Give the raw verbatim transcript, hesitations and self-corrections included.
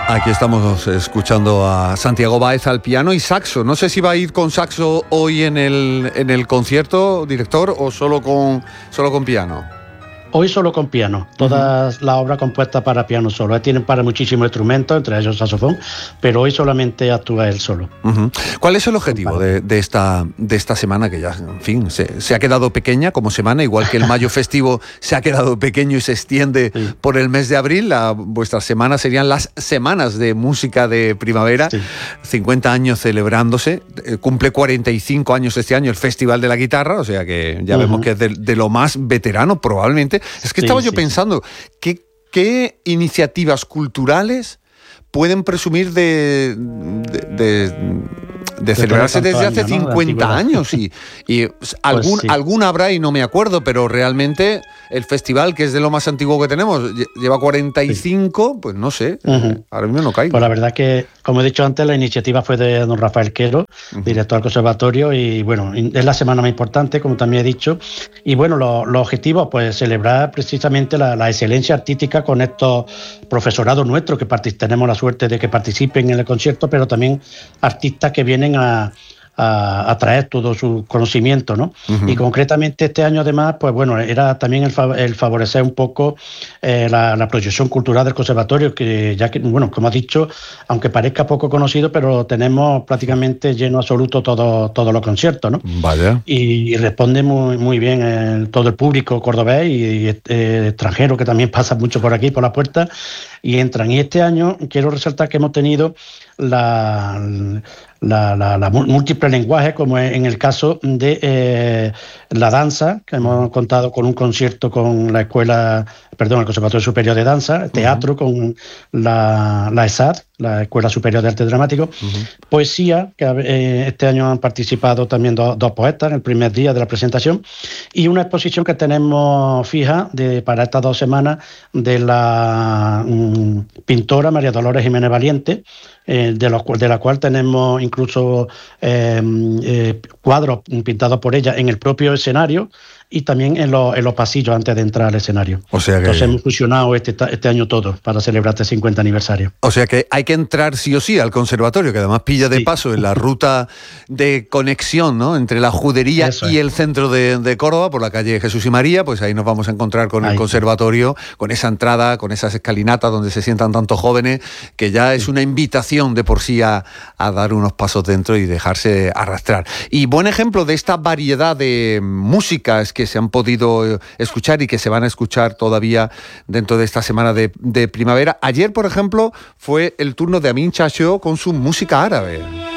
Aquí estamos escuchando a Santiago Báez al piano y saxo. No sé si va a ir con saxo hoy en el, en el concierto, director, o solo con, solo con piano. Hoy solo con piano, toda uh-huh. la obra compuesta para piano solo. Tienen para muchísimos instrumentos, entre ellos saxofón, pero hoy solamente actúa él solo. Uh-huh. ¿Cuál es el objetivo de, de, esta, de esta semana que ya, en fin, se, se ha quedado pequeña como semana, igual que el Mayo Festivo se ha quedado pequeño y se extiende sí. por el mes de abril? La, vuestras semanas serían las semanas de música de primavera, sí. cincuenta años celebrándose, eh, cumple cuarenta y cinco años este año el Festival de la Guitarra, o sea que ya uh-huh. vemos que es de, de lo más veterano probablemente. Es que sí, estaba yo sí. pensando, ¿qué, ¿qué iniciativas culturales pueden presumir de, de, de, de celebrarse desde hace años, cincuenta ¿no? años? Y, y pues algún, sí. alguna habrá y no me acuerdo, pero realmente el festival, que es de lo más antiguo que tenemos, lleva cuarenta y cinco, sí. pues no sé, uh-huh. ahora mismo no caigo. Pues la verdad que, como he dicho antes, la iniciativa fue de don Rafael Quero, uh-huh. director del conservatorio, y bueno, es la semana más importante, como también he dicho, y bueno, los lo objetivos, pues celebrar precisamente la, la excelencia artística con estos profesorados nuestros, que partic- tenemos la suerte de que participen en el concierto, pero también artistas que vienen a... A, a traer todo su conocimiento, ¿no? Uh-huh. Y concretamente este año además, pues bueno, era también el, fa- el favorecer un poco eh, la, la proyección cultural del conservatorio, que ya que, bueno, como has dicho, aunque parezca poco conocido, pero tenemos prácticamente lleno absoluto todo, todos los conciertos, ¿no? Vaya. Y, y responde muy, muy bien el, todo el público cordobés y, y eh, extranjero, que también pasa mucho por aquí, por la puerta, y entran. Y este año quiero resaltar que hemos tenido la... La, la, la múltiple lenguaje, como en el caso de eh, la danza, que hemos contado con un concierto con la escuela, perdón, el Conservatorio Superior de Danza, teatro uh-huh. con la, la ESAD, la Escuela Superior de Arte Dramático, uh-huh. poesía, que eh, este año han participado también do, dos poetas en el primer día de la presentación, y una exposición que tenemos fija de, para estas dos semanas de la um, pintora María Dolores Jiménez Valiente, eh, de, los, de la cual tenemos incluso eh, eh, cuadros pintados por ella en el propio escenario y también en, lo, en los pasillos antes de entrar al escenario. O sea que... Entonces hemos fusionado este, este año todo para celebrar este cincuenta aniversario. O sea que hay que entrar sí o sí al conservatorio, que además pilla de sí. paso en la ruta de conexión, ¿no?, entre la Judería Eso y es. el centro de, de Córdoba, por la calle Jesús y María, pues ahí nos vamos a encontrar con ahí. el conservatorio, con esa entrada, con esas escalinatas donde se sientan tantos jóvenes, que ya es una invitación de por sí a, a dar unos pasos dentro y dejarse arrastrar. Y buen ejemplo de esta variedad de músicas que se han podido escuchar y que se van a escuchar todavía dentro de esta semana de, de primavera. Ayer, por ejemplo, fue el turno de Amin Chachó con su música árabe.